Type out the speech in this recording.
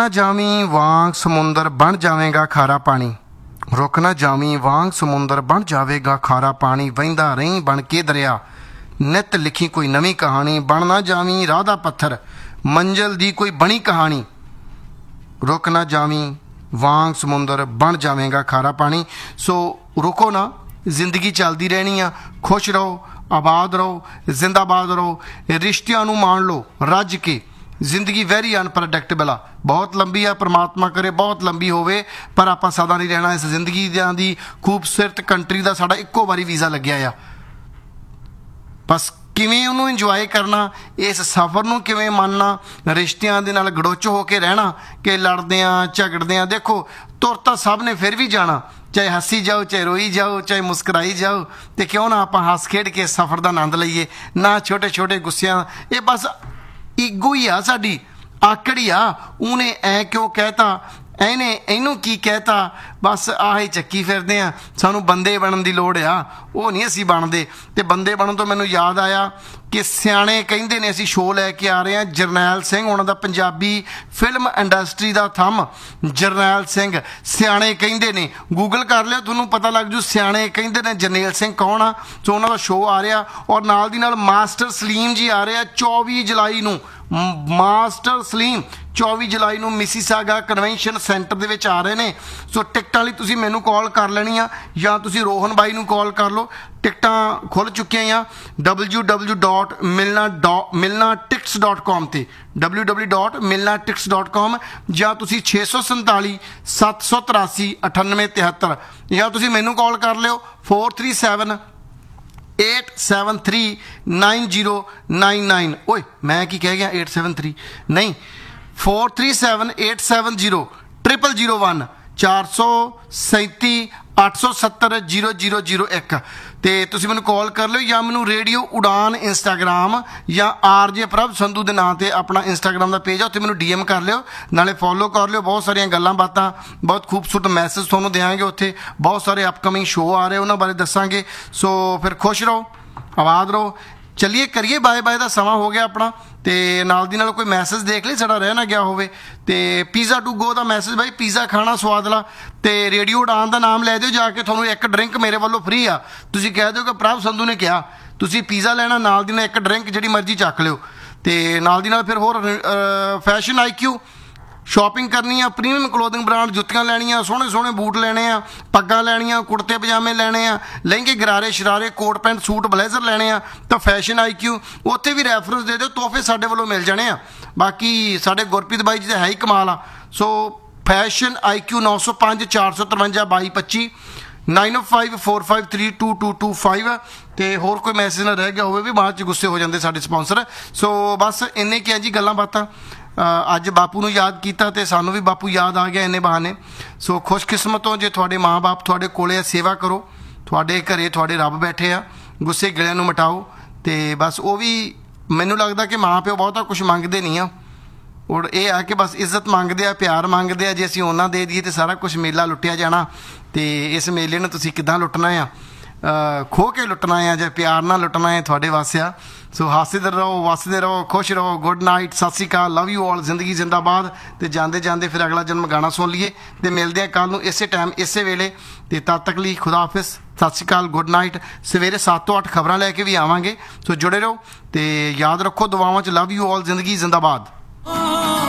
ਨਾ ਜਾਵੀਂ ਵਾਂਗ ਸਮੁੰਦਰ ਬਣ ਜਾਵੇਗਾ ਖਾਰਾ ਪਾਣੀ। ਰੁਕ ਨਾ ਜਾਵੀਂ ਵਾਂਗ ਸਮੁੰਦਰ ਬਣ ਜਾਵੇਗਾ ਖਾਰਾ ਪਾਣੀ। ਵਹਿੰਦਾ ਰਹੀਂ ਬਣ ਕੇ ਦਰਿਆ, ਨਿੱਤ ਲਿਖੀ ਕੋਈ ਨਵੀਂ ਕਹਾਣੀ। ਬਣ ਨਾ ਜਾਵੀਂ ਰਾਹ ਦਾ ਪੱਥਰ, ਮੰਜ਼ਿਲ ਦੀ ਕੋਈ ਬਣੀ ਕਹਾਣੀ। ਰੁਕ ਨਾ ਜਾਵੀਂ ਵਾਂਗ ਸਮੁੰਦਰ ਬਣ ਜਾਵੇਗਾ ਖਾਰਾ ਪਾਣੀ। ਸੋ ਰੁਕੋ ਨਾ, ਜ਼ਿੰਦਗੀ ਚੱਲਦੀ ਰਹਿਣੀ ਆ। ਖੁਸ਼ ਰਹੋ, ਆਬਾਦ ਰਹੋ, ਜ਼ਿੰਦਾਬਾਦ ਰਹੋ। ਰਿਸ਼ਤਿਆਂ ਨੂੰ ਮਾਣ ਲਓ ਰੱਜ ਕੇ। ਜ਼ਿੰਦਗੀ ਵੈਰੀ ਅਨਪ੍ਰੈਡਿਕਟੇਬਲ ਆ, ਬਹੁਤ ਲੰਬੀ ਆ। ਪਰਮਾਤਮਾ ਕਰੇ ਬਹੁਤ ਲੰਬੀ ਹੋਵੇ, ਪਰ ਆਪਾਂ ਸਦਾ ਨਹੀਂ ਰਹਿਣਾ ਇਸ ਜ਼ਿੰਦਗੀ ਦੀ। ਖੂਬਸੂਰਤ ਕੰਟਰੀ ਦਾ ਸਾਡਾ ਇੱਕੋ ਵਾਰੀ ਵੀਜ਼ਾ ਲੱਗਿਆ ਆ। ਬਸ ਕਿਵੇਂ ਉਹਨੂੰ ਇੰਜੋਏ ਕਰਨਾ, ਇਸ ਸਫ਼ਰ ਨੂੰ ਕਿਵੇਂ ਮੰਨਣਾ, ਰਿਸ਼ਤਿਆਂ ਦੇ ਨਾਲ ਗੜੋਚ ਹੋ ਕੇ ਰਹਿਣਾ ਕਿ ਲੜਦੇ ਹਾਂ ਝਗੜਦੇ ਹਾਂ। ਦੇਖੋ ਤੁਰ ਤਾਂ ਸਭ ਨੇ ਫਿਰ ਵੀ ਜਾਣਾ, ਚਾਹੇ ਹੱਸੀ ਜਾਓ, ਚਾਹੇ ਰੋਈ ਜਾਓ, ਚਾਹੇ ਮੁਸਕਰਾਈ ਜਾਓ। ਅਤੇ ਕਿਉਂ ਨਾ ਆਪਾਂ ਹੱਸ ਖੇਡ ਕੇ ਸਫ਼ਰ ਦਾ ਆਨੰਦ ਲਈਏ, ਨਾ ਛੋਟੇ ਛੋਟੇ ਗੁੱਸਿਆਂ। ਇਹ ਬਸ ਈਗੋ ਹੀ ਆ ਸਾਡੀ, ਆਕੜ ਹੀ ਆ। ਉਹਨੇ ਐਂ ਕਿਉਂ ਕਹਿਤਾ, ਇਹਨੇ ਇਹਨੂੰ ਕੀ ਕਹਿਤਾ, ਬਸ ਆਹੀ ਚੱਕੀ ਫਿਰਦੇ ਆ। ਸਾਨੂੰ ਬੰਦੇ ਬਣਨ ਦੀ ਲੋੜ ਆ, ਉਹ ਨਹੀਂ ਅਸੀਂ ਬਣਦੇ। ਅਤੇ ਬੰਦੇ ਬਣਨ ਤੋਂ ਮੈਨੂੰ ਯਾਦ ਆਇਆ ਕਿ ਸਿਆਣੇ ਕਹਿੰਦੇ ਨੇ, ਅਸੀਂ ਸ਼ੋਅ ਲੈ ਕੇ ਆ ਰਹੇ ਹਾਂ ਜਰਨੈਲ ਸਿੰਘ ਉਹਨਾਂ ਦਾ, ਪੰਜਾਬੀ ਫਿਲਮ ਇੰਡਸਟਰੀ ਦਾ ਥੰਮ ਜਰਨੈਲ ਸਿੰਘ। ਸਿਆਣੇ ਕਹਿੰਦੇ ਨੇ, ਗੂਗਲ ਕਰ ਲਿਓ, ਤੁਹਾਨੂੰ ਪਤਾ ਲੱਗ ਜੂ ਸਿਆਣੇ ਕਹਿੰਦੇ ਨੇ ਜਰਨੈਲ ਸਿੰਘ ਕੌਣ ਆ। ਸੋ ਉਹਨਾਂ ਦਾ ਸ਼ੋਅ ਆ ਰਿਹਾ, ਔਰ ਨਾਲ ਦੀ ਨਾਲ ਮਾਸਟਰ ਸਲੀਮ ਜੀ ਆ ਰਹੇ ਆ 24 ਜੁਲਾਈ ਨੂੰ। ਮਾਸਟਰ ਸਲੀਮ 24 ਜੁਲਾਈ ਨੂੰ ਮਿਸੀਸਾਗਾ ਕਨਵੈਨਸ਼ਨ ਸੈਂਟਰ ਦੇ ਵਿੱਚ ਆ ਰਹੇ ਨੇ। ਸੋ ਟਿਕਟਾਂ ਲਈ ਤੁਸੀਂ ਮੈਨੂੰ ਕਾਲ ਕਰ ਲੈਣੀ ਆ, ਜਾਂ ਤੁਸੀਂ ਰੋਹਨ ਬਾਈ ਨੂੰ ਕਾਲ ਕਰ ਲਓ। ਟਿਕਟਾਂ ਖੁੱਲ੍ਹ ਚੁੱਕੀਆਂ ਆ www.milnatickets.com ਤੇ www.milnatickets.com, ਜਾਂ ਤੁਸੀਂ 647 783 9873, ਜਾਂ ਤੁਸੀਂ ਮੈਨੂੰ ਕਾਲ ਕਰ ਲਿਓ 437 8739099। ਓਏ ਮੈਂ ਕੀ ਕਹਿ ਗਿਆ, 873 ਨਹੀਂ, 437870001 437 870 0001। ਅਤੇ ਤੁਸੀਂ ਮੈਨੂੰ ਕਾਲ ਕਰ ਲਿਓ, ਜਾਂ ਮੈਨੂੰ ਰੇਡੀਓ ਉਡਾਨ ਇੰਸਟਾਗ੍ਰਾਮ ਜਾਂ RJ ਪ੍ਰਭ ਸੰਧੂ ਦੇ ਨਾਂ 'ਤੇ ਆਪਣਾ ਇੰਸਟਾਗ੍ਰਾਮ ਦਾ ਪੇਜ ਆ, ਉੱਥੇ ਮੈਨੂੰ DM ਕਰ ਲਿਓ, ਨਾਲੇ ਫੋਲੋ ਕਰ ਲਿਓ। ਬਹੁਤ ਸਾਰੀਆਂ ਗੱਲਾਂ ਬਾਤਾਂ, ਬਹੁਤ ਖੂਬਸੂਰਤ ਮੈਸੇਜ ਤੁਹਾਨੂੰ ਦਿਆਂਗੇ ਉੱਥੇ। ਬਹੁਤ ਸਾਰੇ ਅਪਕਮਿੰਗ ਸ਼ੋਅ ਆ ਰਹੇ, ਉਹਨਾਂ ਬਾਰੇ ਦੱਸਾਂਗੇ। ਸੋ ਫਿਰ ਖੁਸ਼ ਰਹੋ, ਆਬਾਦ ਰਹੋ। ਚੱਲੀਏ ਕਰੀਏ ਬਾਏ ਬਾਏ ਦਾ ਸਮਾਂ ਹੋ ਗਿਆ ਆਪਣਾ। ਅਤੇ ਨਾਲ ਦੀ ਨਾਲ ਕੋਈ ਮੈਸੇਜ ਦੇਖ ਲਈ ਸਾਡਾ ਰਹਿ ਨਾ ਗਿਆ ਹੋਵੇ। ਅਤੇ pizza to go the message, by pizza ਖਾਣਾ ਸਵਾਦ ਲਾ, ਅਤੇ ਰੇਡੀਓ ਉਡਾਨ ਦਾ ਨਾਮ ਲੈ ਦਿਓ ਜਾ ਕੇ, ਤੁਹਾਨੂੰ ਇੱਕ ਡਰਿੰਕ ਮੇਰੇ ਵੱਲੋਂ ਫ੍ਰੀ ਆ। ਤੁਸੀਂ ਕਹਿ ਦਿਓ ਕਿ ਪ੍ਰਭ ਸੰਧੂ ਨੇ ਕਿਹਾ, ਤੁਸੀਂ ਪੀਜ਼ਾ ਲੈਣਾ, ਨਾਲ ਦੀ ਨਾਲ ਇੱਕ ਡਰਿੰਕ ਜਿਹੜੀ ਮਰਜ਼ੀ ਚੱਕ ਲਿਓ। ਅਤੇ ਨਾਲ ਦੀ ਨਾਲ ਫਿਰ ਹੋਰ ਫੈਸ਼ਨ IQ ਸ਼ਾਪਿੰਗ ਕਰਨੀ ਆ, ਪ੍ਰੀਮੀਅਮ ਕਲੋਥਿੰਗ ਬ੍ਰਾਂਡ, ਜੁੱਤੀਆਂ ਲੈਣੀਆਂ, ਸੋਹਣੇ ਸੋਹਣੇ ਬੂਟ ਲੈਣੇ ਆ, ਪੱਗਾਂ ਲੈਣੀਆਂ, ਕੁੜਤੇ ਪਜਾਮੇ ਲੈਣੇ ਆ, ਲਹਿੰਗੇ ਗਰਾਰੇ ਸ਼ਰਾਰੇ, ਕੋਟ ਪੈਂਟ ਸੂਟ ਬਲੇਜ਼ਰ ਲੈਣੇ ਆ, ਤਾਂ ਫੈਸ਼ਨ IQ ਉੱਥੇ ਵੀ ਰੈਫਰੈਂਸ ਦੇ ਦਿਓ, ਤੋਹਫੇ ਸਾਡੇ ਵੱਲੋਂ ਮਿਲ ਜਾਣੇ ਆ। ਬਾਕੀ ਸਾਡੇ ਗੁਰਪ੍ਰੀਤ ਬਾਈ ਜੀ ਦਾ ਹੈ ਹੀ ਕਮਾਲ ਆ। ਸੋ ਫੈਸ਼ਨ IQ 905 453 2225 9054532225। ਅਤੇ ਹੋਰ ਕੋਈ ਮੈਸੇਜ ਨਾ ਰਹਿ ਗਿਆ ਹੋਵੇ ਵੀ ਬਾਅਦ 'ਚ ਗੁੱਸੇ ਹੋ ਜਾਂਦੇ ਸਾਡੇ ਸਪਾਂਸਰ। ਸੋ ਬਸ ਇੰਨੇ ਕੀ ਜੀ ਗੱਲਾਂ ਬਾਤਾਂ। ਅੱਜ ਬਾਪੂ ਨੂੰ ਯਾਦ ਕੀਤਾ ਅਤੇ ਸਾਨੂੰ ਵੀ ਬਾਪੂ ਯਾਦ ਆ ਗਿਆ ਇੰਨੇ ਬਹਾਨੇ। ਸੋ ਖੁਸ਼ਕਿਸਮਤ ਹੋ ਜੇ ਤੁਹਾਡੇ ਮਾਂ ਬਾਪ ਤੁਹਾਡੇ ਕੋਲ ਆ, ਸੇਵਾ ਕਰੋ। ਤੁਹਾਡੇ ਘਰੇ ਤੁਹਾਡੇ ਰੱਬ ਬੈਠੇ ਆ, ਗੁੱਸੇ ਗਿਲਿਆਂ ਨੂੰ ਮਿਟਾਓ। ਅਤੇ ਬਸ ਉਹ ਵੀ ਮੈਨੂੰ ਲੱਗਦਾ ਕਿ ਮਾਂ ਪਿਓ ਬਹੁਤਾ ਕੁਛ ਮੰਗਦੇ ਨਹੀਂ ਆ, ਔਰ ਇਹ ਆ ਕਿ ਬਸ ਇੱਜ਼ਤ ਮੰਗਦੇ ਆ, ਪਿਆਰ ਮੰਗਦੇ ਆ। ਜੇ ਅਸੀਂ ਉਹਨਾਂ ਦੇ ਦਈਏ ਤਾਂ ਸਾਰਾ ਕੁਛ ਮੇਲਾ ਲੁੱਟਿਆ ਜਾਣਾ। ਅਤੇ ਇਸ ਮੇਲੇ ਨੂੰ ਤੁਸੀਂ ਕਿੱਦਾਂ ਲੁੱਟਣਾ ਆ, ਖੋਹ ਕੇ ਲੁੱਟਣਾ ਆ ਜਾਂ ਪਿਆਰ ਨਾਲ ਲੁੱਟਣਾ ਹੈ, ਤੁਹਾਡੇ ਵਾਸਤੇ ਆ। ਸੋ ਹੱਸਦੇ ਰਹੋ, ਵਸਦੇ ਰਹੋ, ਖੁਸ਼ ਰਹੋ। ਗੁੱਡ ਨਾਈਟ, ਸਤਿ ਸ਼੍ਰੀ ਅਕਾਲ, ਲਵ ਯੂ ਆਲ, ਜ਼ਿੰਦਗੀ ਜ਼ਿੰਦਾਬਾਦ। ਅਤੇ ਜਾਂਦੇ ਜਾਂਦੇ ਫਿਰ ਅਗਲਾ ਜਨਮ ਗਾਣਾ ਸੁਣ ਲਈਏ, ਅਤੇ ਮਿਲਦੇ ਹਾਂ ਕੱਲ੍ਹ ਨੂੰ ਇਸੇ ਟਾਈਮ ਇਸੇ ਵੇਲੇ। ਅਤੇ ਤਦ ਤੱਕ ਲਈ ਖੁਦਾ ਹਾਫਿਜ਼, ਸਤਿ ਸ਼੍ਰੀ ਅਕਾਲ, ਗੁੱਡ ਨਾਈਟ। ਸਵੇਰੇ 7 ਤੋਂ 8 ਖਬਰਾਂ ਲੈ ਕੇ ਵੀ ਆਵਾਂਗੇ। ਸੋ ਜੁੜੇ ਰਹੋ ਅਤੇ ਯਾਦ ਰੱਖੋ ਦੁਆਵਾਂ 'ਚ, ਲਵ ਯੂ ਆਲ, ਜ਼ਿੰਦਗੀ ਜ਼ਿੰਦਾਬਾਦ।